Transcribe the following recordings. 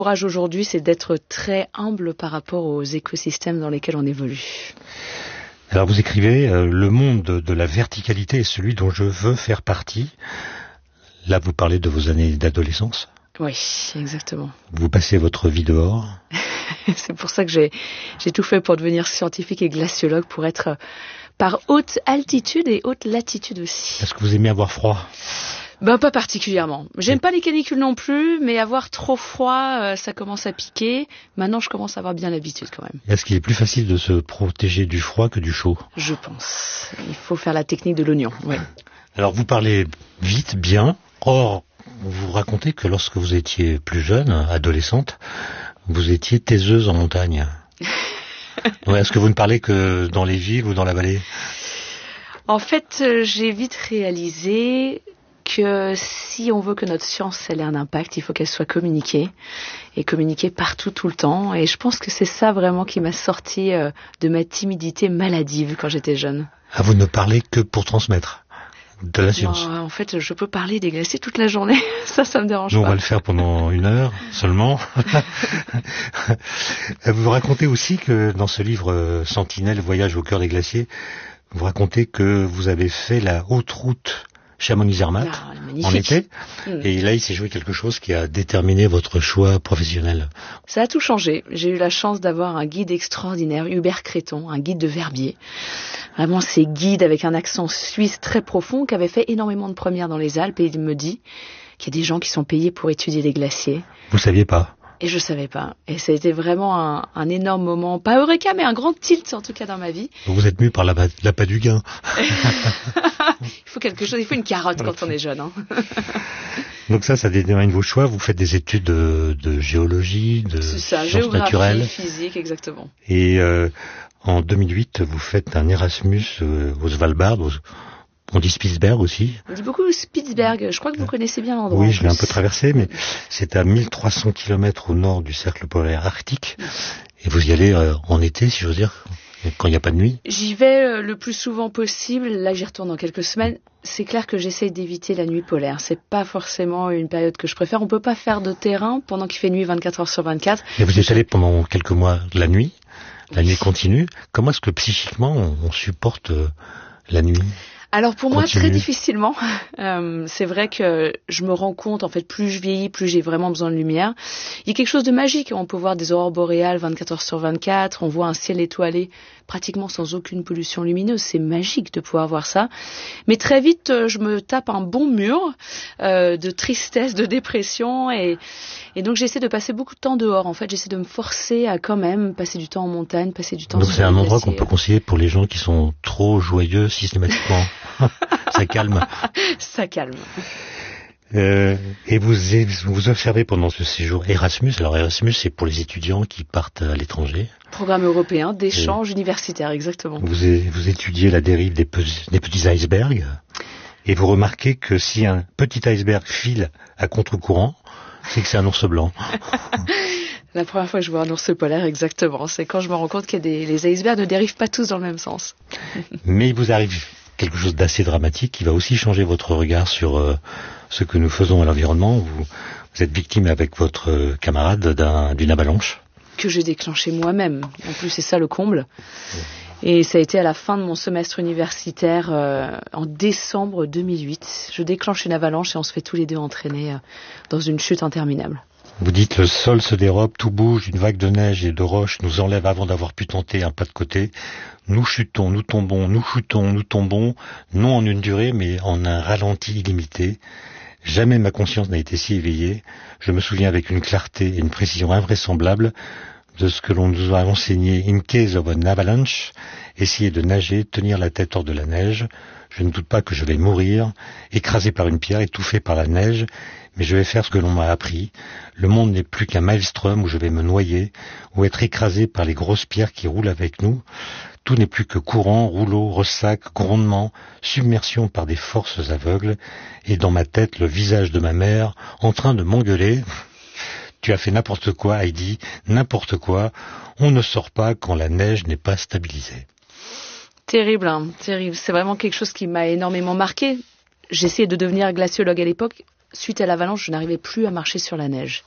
courage aujourd'hui, c'est d'être très humble par rapport aux écosystèmes dans lesquels on évolue. Alors vous écrivez, le monde de la verticalité est celui dont je veux faire partie. Là, vous parlez de vos années d'adolescence. Oui, exactement. Vous passez votre vie dehors. C'est pour ça que j'ai tout fait pour devenir scientifique et glaciologue, pour être par haute altitude et haute latitude aussi. Est-ce que vous aimez avoir froid ? Pas particulièrement. J'aime pas les canicules non plus, mais avoir trop froid, ça commence à piquer. Maintenant, je commence à avoir bien l'habitude quand même. Est-ce qu'il est plus facile de se protéger du froid que du chaud ? Je pense. Il faut faire la technique de l'oignon, oui. Alors, vous parlez vite, bien. Or, vous racontez que lorsque vous étiez plus jeune, adolescente, vous étiez taiseuse en montagne. Est-ce que vous ne parlez que dans les villes ou dans la vallée ? En fait, j'ai vite réalisé que si on veut que notre science ait un impact, il faut qu'elle soit communiquée, et communiquée partout, tout le temps. Et je pense que c'est ça vraiment qui m'a sorti de ma timidité maladive quand j'étais jeune. Ah, vous ne parlez que pour transmettre de la science ? En fait, je peux parler des glaciers toute la journée. Ça me dérange pas. Nous, on va le faire pendant 1 heure seulement. Vous racontez aussi que dans ce livre Sentinelle, Voyage au cœur des glaciers, vous racontez que vous avez fait la haute route Chamonix-Zermatt en été. Et là, il s'est joué quelque chose qui a déterminé votre choix professionnel. Ça a tout changé. J'ai eu la chance d'avoir un guide extraordinaire, Hubert Créton, un guide de Verbier. Vraiment, ces guides avec un accent suisse très profond, qui avait fait énormément de premières dans les Alpes. Et il me dit qu'il y a des gens qui sont payés pour étudier les glaciers. Vous saviez pas ? Et je savais pas. Et ça a été vraiment un énorme moment, pas eureka, mais un grand tilt en tout cas dans ma vie. Vous êtes mu par l'appât du gain. Il faut quelque chose, il faut une carotte quand on est jeune. Hein. Donc ça détermine vos choix. Vous faites des études de géologie, de sciences naturelles. Physique, exactement. Et en 2008, vous faites un Erasmus au Svalbard. On dit Spitsberg aussi. On dit beaucoup Spitsberg. Je crois que vous connaissez bien l'endroit. Oui, je l'ai un peu traversé, mais c'est à 1300 km au nord du cercle polaire arctique. Et vous y allez en été, si j'ose dire, quand il n'y a pas de nuit. J'y vais le plus souvent possible. Là, j'y retourne dans quelques semaines. C'est clair que j'essaie d'éviter la nuit polaire. C'est pas forcément une période que je préfère. On peut pas faire de terrain pendant qu'il fait nuit 24 heures sur 24. Et vous êtes allé pendant quelques mois la nuit. La nuit continue. Comment est-ce que psychiquement on supporte la nuit ? Alors pour moi, très difficilement. C'est vrai que je me rends compte, en fait, plus je vieillis, plus j'ai vraiment besoin de lumière. Il y a quelque chose de magique. On peut voir des aurores boréales 24 heures sur 24. On voit un ciel étoilé pratiquement sans aucune pollution lumineuse. C'est magique de pouvoir voir ça. Mais très vite, je me tape un bon mur de tristesse, de dépression. Et donc j'essaie de passer beaucoup de temps dehors. En fait, j'essaie de me forcer à quand même passer du temps en montagne, passer du temps sur les glaciers. Donc c'est un endroit qu'on peut conseiller pour les gens qui sont trop joyeux systématiquement. Ça calme. Ça calme. Et vous observez pendant ce séjour Erasmus. Alors Erasmus, c'est pour les étudiants qui partent à l'étranger. Programme européen d'échange universitaire, exactement. Vous étudiez la dérive des petits icebergs. Et vous remarquez que si un petit iceberg file à contre-courant, c'est que c'est un ours blanc. La première fois que je vois un ours polaire, exactement. C'est quand je me rends compte que les icebergs ne dérivent pas tous dans le même sens. Mais il vous arrive quelque chose d'assez dramatique qui va aussi changer votre regard sur ce que nous faisons à l'environnement. Vous êtes victime avec votre camarade d'une avalanche. Que j'ai déclenché moi-même. En plus, c'est ça le comble. Et ça a été à la fin de mon semestre universitaire, en décembre 2008. Je déclenche une avalanche et on se fait tous les deux entraîner dans une chute interminable. Vous dites le sol se dérobe, tout bouge, une vague de neige et de roches nous enlève avant d'avoir pu tenter un pas de côté. Nous chutons, nous tombons, nous chutons, nous tombons, non en une durée mais en un ralenti illimité. Jamais ma conscience n'a été si éveillée. Je me souviens avec une clarté et une précision invraisemblables de ce que l'on nous a enseigné in case of an avalanche, essayer de nager, tenir la tête hors de la neige. Je ne doute pas que je vais mourir, écrasé par une pierre, étouffé par la neige, mais je vais faire ce que l'on m'a appris. Le monde n'est plus qu'un maelstrom où je vais me noyer, ou être écrasé par les grosses pierres qui roulent avec nous. Tout n'est plus que courant, rouleau, ressac, grondement, submersion par des forces aveugles, et dans ma tête le visage de ma mère en train de m'engueuler. Tu as fait n'importe quoi, Heidi, n'importe quoi. On ne sort pas quand la neige n'est pas stabilisée. Terrible, hein, terrible. C'est vraiment quelque chose qui m'a énormément marqué. J'essayais de devenir glaciologue à l'époque. Suite à l'avalanche, je n'arrivais plus à marcher sur la neige.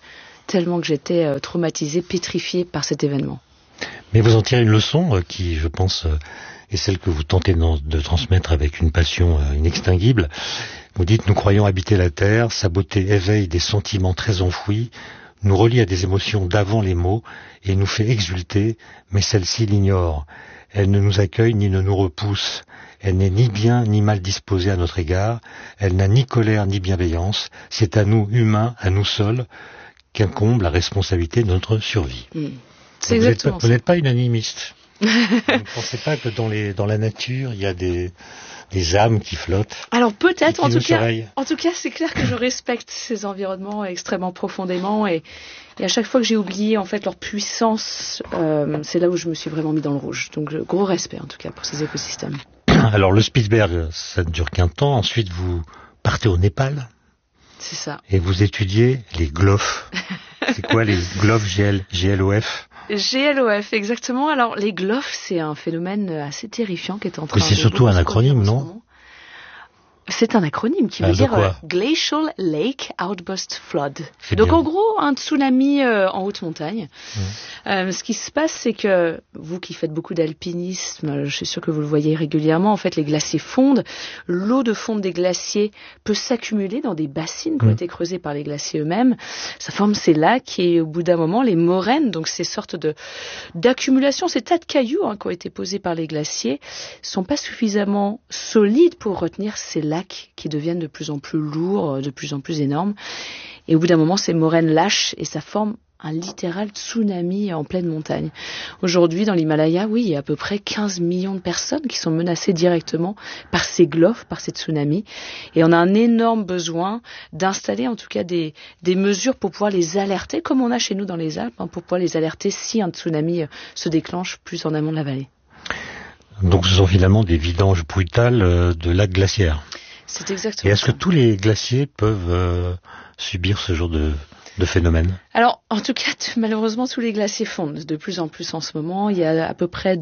tellement que j'étais traumatisée, pétrifiée par cet événement. Mais vous en tirez une leçon qui, je pense, est celle que vous tentez de transmettre avec une passion inextinguible. Vous dites, nous croyons habiter la Terre, sa beauté éveille des sentiments très enfouis, nous relie à des émotions d'avant les mots et nous fait exulter, mais celle-ci l'ignore. Elle ne nous accueille ni ne nous repousse. Elle n'est ni bien ni mal disposée à notre égard. Elle n'a ni colère ni bienveillance. C'est à nous, humains, à nous seuls, qu'incombe la responsabilité de notre survie. C'est exactement ça. Vous n'êtes pas une animiste. Vous ne pensez pas que dans la nature, il y a des âmes qui flottent? Alors peut-être, en tout cas, c'est clair que je respecte ces environnements extrêmement profondément et à chaque fois que j'ai oublié en fait leur puissance, c'est là où je me suis vraiment mis dans le rouge. Donc gros respect en tout cas pour ces écosystèmes. Alors le Spitzberg, ça ne dure qu'un temps. Ensuite, vous partez au Népal. C'est ça. Et vous étudiez les GLOF. C'est quoi les GLOF, GLOF? GLOF, exactement. Alors, les GLOF, c'est un phénomène assez terrifiant qui est en train de... Mais c'est surtout un acronyme, non? C'est un acronyme qui veut dire Glacial Lake Outburst Flood. Donc en gros, un tsunami en haute montagne. Ce qui se passe, c'est que vous qui faites beaucoup d'alpinisme, je suis sûre que vous le voyez régulièrement, en fait les glaciers fondent. L'eau de fonte des glaciers peut s'accumuler dans des bassines qui ont été creusées par les glaciers eux-mêmes. Ça forme ces lacs et au bout d'un moment, les moraines, donc ces sortes d'accumulation, ces tas de cailloux qui ont été posés par les glaciers, sont pas suffisamment solides pour retenir ces lacs qui deviennent de plus en plus lourds, de plus en plus énormes. Et au bout d'un moment, ces moraines lâchent et ça forme un littéral tsunami en pleine montagne. Aujourd'hui, dans l'Himalaya, oui, il y a à peu près 15 millions de personnes qui sont menacées directement par ces GLOF, par ces tsunamis. Et on a un énorme besoin d'installer en tout cas des mesures pour pouvoir les alerter, comme on a chez nous dans les Alpes, pour pouvoir les alerter si un tsunami se déclenche plus en amont de la vallée. Donc ce sont finalement des vidanges brutales de lacs glaciaires. C'est exactement. Et est-ce que tous les glaciers peuvent subir ce genre de phénomène? Alors, en tout cas, malheureusement, tous les glaciers fondent de plus en plus en ce moment. Il y a à peu près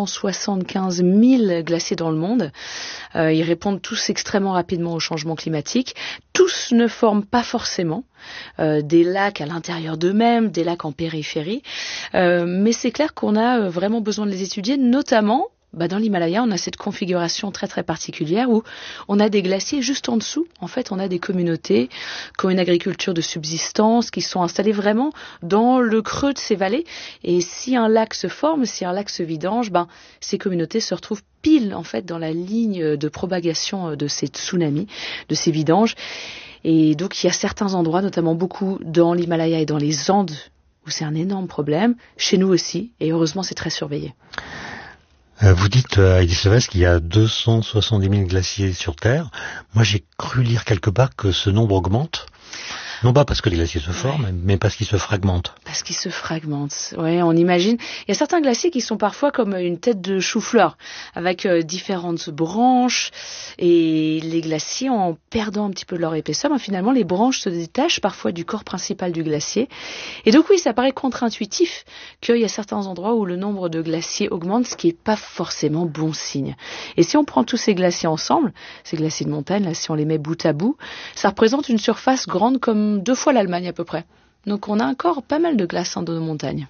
275 000 glaciers dans le monde. Ils répondent tous extrêmement rapidement au changement climatique. Tous ne forment pas forcément des lacs à l'intérieur d'eux-mêmes, des lacs en périphérie. Mais c'est clair qu'on a vraiment besoin de les étudier, notamment dans l'Himalaya, on a cette configuration très très particulière où on a des glaciers juste en dessous. En fait, on a des communautés qui ont une agriculture de subsistance, qui sont installées vraiment dans le creux de ces vallées. Et si un lac se forme, si un lac se vidange, ces communautés se retrouvent pile en fait dans la ligne de propagation de ces tsunamis, de ces vidanges. Et donc, il y a certains endroits, notamment beaucoup dans l'Himalaya et dans les Andes, où c'est un énorme problème. Chez nous aussi, et heureusement, c'est très surveillé. Vous dites à Heidi Sevesque qu'il y a 270 000 glaciers sur Terre. Moi, j'ai cru lire quelque part que ce nombre augmente. Non pas parce que les glaciers se forment, mais parce qu'ils se fragmentent. Parce qu'ils se fragmentent, oui, on imagine. Il y a certains glaciers qui sont parfois comme une tête de chou-fleur, avec différentes branches. Et les glaciers, en perdant un petit peu de leur épaisseur, finalement, les branches se détachent parfois du corps principal du glacier. Et donc oui, ça paraît contre-intuitif qu'il y a certains endroits où le nombre de glaciers augmente, ce qui n'est pas forcément bon signe. Et si on prend tous ces glaciers ensemble, ces glaciers de montagne, là, si on les met bout à bout, ça représente une surface grande comme 2 fois l'Allemagne à peu près. Donc on a encore pas mal de glace dans nos montagnes.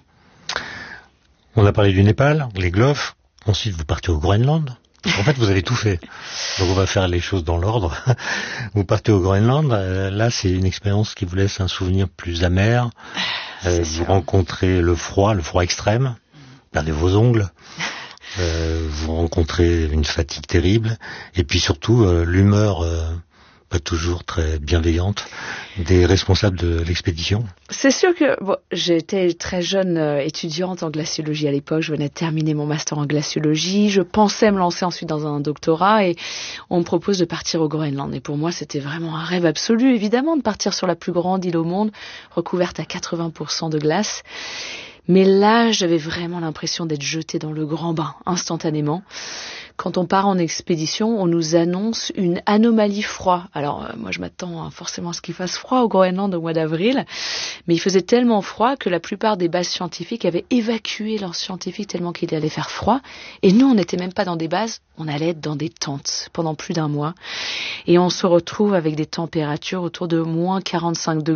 On a parlé du Népal, les GLOF. Ensuite, vous partez au Groenland. En fait, vous avez tout fait. Donc on va faire les choses dans l'ordre. Vous partez au Groenland. Là, c'est une expérience qui vous laisse un souvenir plus amer. Vous rencontrez le froid extrême. Vous perdez vos ongles. Vous rencontrez une fatigue terrible. Et puis surtout, l'humeur... pas toujours très bienveillante, des responsables de l'expédition? C'est sûr que j'étais très jeune étudiante en glaciologie à l'époque, je venais de terminer mon master en glaciologie, je pensais me lancer ensuite dans un doctorat et on me propose de partir au Groenland. Et pour moi, c'était vraiment un rêve absolu, évidemment, de partir sur la plus grande île au monde, recouverte à 80% de glace. Mais là, j'avais vraiment l'impression d'être jetée dans le grand bain, instantanément. Quand on part en expédition, on nous annonce une anomalie froid. Alors, moi, je m'attends forcément à ce qu'il fasse froid au Groenland au mois d'avril. Mais il faisait tellement froid que la plupart des bases scientifiques avaient évacué leurs scientifiques tellement qu'il allait faire froid. Et nous, on n'était même pas dans des bases, on allait être dans des tentes pendant plus d'1 mois. Et on se retrouve avec des températures autour de moins 45 degrés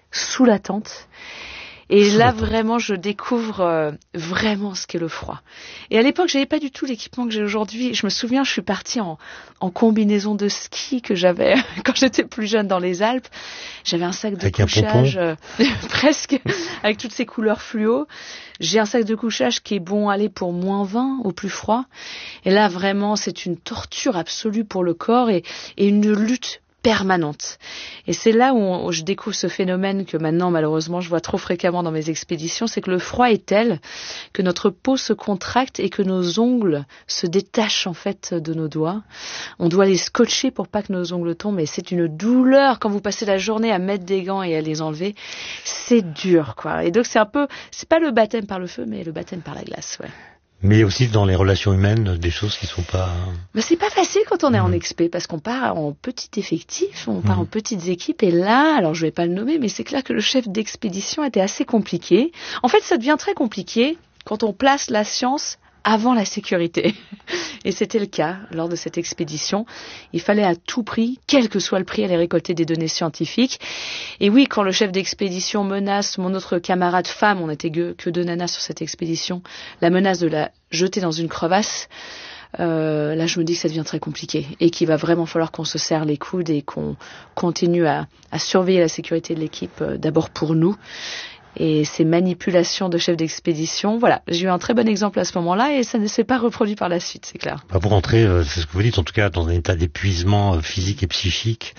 sous la tente. Et là, vraiment, je découvre vraiment ce qu'est le froid. Et à l'époque, j'avais pas du tout l'équipement que j'ai aujourd'hui. Je me souviens, je suis partie en combinaison de ski que j'avais quand j'étais plus jeune dans les Alpes. J'avais un sac de couchage, presque, avec toutes ces couleurs fluo. J'ai un sac de couchage qui est bon aller pour -20 au plus froid. Et là, vraiment, c'est une torture absolue pour le corps et une lutte permanente. Et c'est là où je découvre ce phénomène que maintenant, malheureusement, je vois trop fréquemment dans mes expéditions, c'est que le froid est tel que notre peau se contracte et que nos ongles se détachent en fait de nos doigts. On doit les scotcher pour pas que nos ongles tombent et c'est une douleur quand vous passez la journée à mettre des gants et à les enlever. C'est dur, quoi. Et donc c'est pas le baptême par le feu, mais le baptême par la glace, ouais. Mais aussi dans les relations humaines, des choses qui sont pas... Mais c'est pas facile quand on est en expé, parce qu'on part en petit effectif, on part en petites équipes, et là, alors je vais pas le nommer, mais c'est clair que le chef d'expédition était assez compliqué. En fait, ça devient très compliqué quand on place la science avant la sécurité. Et c'était le cas lors de cette expédition. Il fallait à tout prix, quel que soit le prix, aller récolter des données scientifiques. Et oui, quand le chef d'expédition menace mon autre camarade femme, on n'était que 2 nanas sur cette expédition, la menace de la jeter dans une crevasse, là je me dis que ça devient très compliqué et qu'il va vraiment falloir qu'on se serre les coudes et qu'on continue à surveiller la sécurité de l'équipe, d'abord pour nous. Et ces manipulations de chefs d'expédition, voilà, j'ai eu un très bon exemple à ce moment-là et ça ne s'est pas reproduit par la suite, c'est clair. Pour rentrer, c'est ce que vous dites, en tout cas dans un état d'épuisement physique et psychique,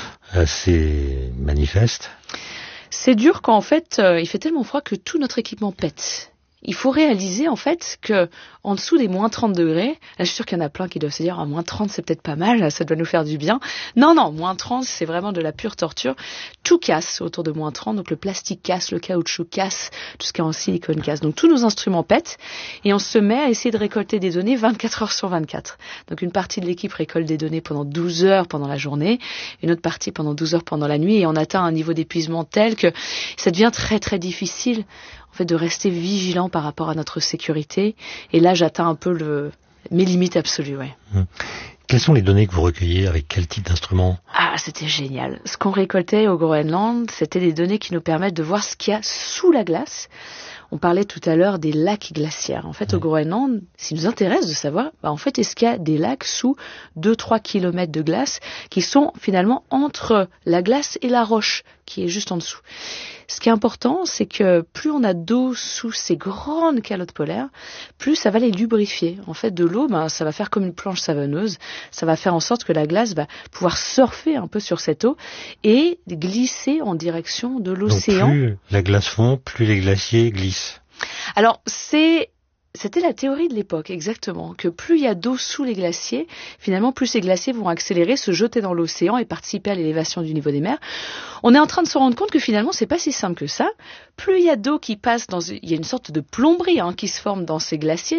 c'est manifeste. C'est dur quand en fait il fait tellement froid que tout notre équipement pète. Il faut réaliser en fait que en dessous des -30 degrés, là je suis sûre qu'il y en a plein qui doivent se dire -30 c'est peut-être pas mal, ça doit nous faire du bien. Non, -30 c'est vraiment de la pure torture. Tout casse autour de -30, donc le plastique casse, le caoutchouc casse, tout ce qui est en silicone casse. Donc tous nos instruments pètent et on se met à essayer de récolter des données 24 heures sur 24. Donc une partie de l'équipe récolte des données pendant 12 heures pendant la journée, une autre partie pendant 12 heures pendant la nuit et on atteint un niveau d'épuisement tel que ça devient très très difficile en fait de rester vigilant par rapport à notre sécurité. Et là, j'atteins un peu mes limites absolues, ouais. Quelles sont les données que vous recueillez avec quel type d'instrument? Ah, c'était génial. Ce qu'on récoltait au Groenland, c'était des données qui nous permettent de voir ce qu'il y a sous la glace. On parlait tout à l'heure des lacs glaciaires. En fait, au Groenland, ce qui nous intéresse de savoir, en fait, est-ce qu'il y a des lacs sous 2-3 kilomètres de glace qui sont finalement entre la glace et la roche qui est juste en dessous. Ce qui est important, c'est que plus on a d'eau sous ces grandes calottes polaires, plus ça va les lubrifier. En fait, de l'eau, ça va faire comme une planche savonneuse. Ça va faire en sorte que la glace va pouvoir surfer un peu sur cette eau et glisser en direction de l'océan. Donc plus la glace fond, plus les glaciers glissent. Alors, c'était la théorie de l'époque, exactement, que plus il y a d'eau sous les glaciers, finalement, plus ces glaciers vont accélérer, se jeter dans l'océan et participer à l'élévation du niveau des mers. On est en train de se rendre compte que finalement, c'est pas si simple que ça. Plus il y a d'eau qui passe il y a une sorte de plomberie qui se forme dans ces glaciers,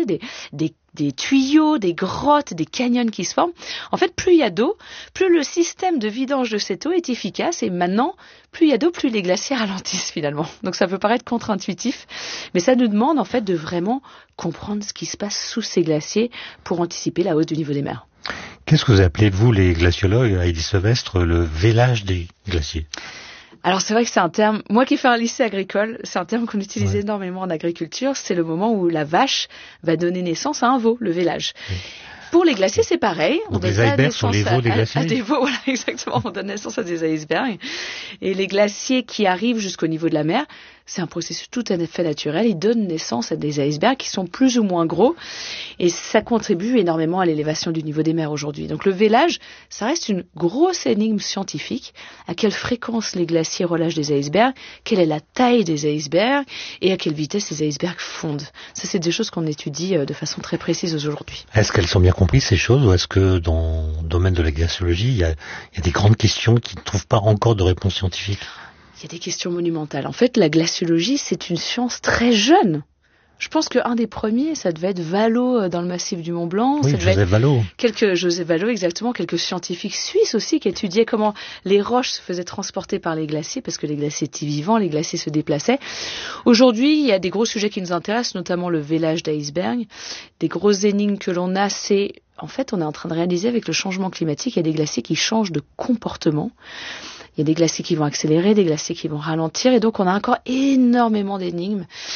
des tuyaux, des grottes, des canyons qui se forment. En fait, plus il y a d'eau, plus le système de vidange de cette eau est efficace. Et maintenant, plus il y a d'eau, plus les glaciers ralentissent finalement. Donc ça peut paraître contre-intuitif, mais ça nous demande en fait de vraiment comprendre ce qui se passe sous ces glaciers pour anticiper la hausse du niveau des mers. Qu'est-ce que vous appelez, vous, les glaciologues, Heidi Sevestre, le vélage des glaciers? Alors c'est vrai que c'est un terme, moi qui fais un lycée agricole, c'est un terme qu'on utilise énormément en agriculture, c'est le moment où la vache va donner naissance à un veau, le vélage. Pour les glaciers, c'est pareil. Donc les icebergs sont les veaux des glaciers. Des veaux, voilà, exactement. On donne naissance à des icebergs. Et les glaciers qui arrivent jusqu'au niveau de la mer, c'est un processus tout à fait naturel. Ils donnent naissance à des icebergs qui sont plus ou moins gros. Et ça contribue énormément à l'élévation du niveau des mers aujourd'hui. Donc le vélage, ça reste une grosse énigme scientifique. À quelle fréquence les glaciers relâchent des icebergs? Quelle est la taille des icebergs? Et à quelle vitesse les icebergs fondent? Ça, c'est des choses qu'on étudie de façon très précise aujourd'hui. Est-ce qu'elles sont bien comprises, ces choses, ou est-ce que dans le domaine de la glaciologie, il y a des grandes questions qui ne trouvent pas encore de réponse scientifique? Il y a des questions monumentales. En fait, la glaciologie, c'est une science très jeune. Je pense qu'un des premiers, ça devait être Vallot dans le massif du Mont Blanc. Oui, Joseph Vallot. Joseph Vallot, exactement. Quelques scientifiques suisses aussi qui étudiaient comment les roches se faisaient transporter par les glaciers, parce que les glaciers étaient vivants, les glaciers se déplaçaient. Aujourd'hui, il y a des gros sujets qui nous intéressent, notamment le vélage d'iceberg. Des grosses énigmes que l'on a, c'est... En fait, on est en train de réaliser avec le changement climatique, il y a des glaciers qui changent de comportement. Il y a des glaciers qui vont accélérer, des glaciers qui vont ralentir, et donc on a encore énormément d'énigmes.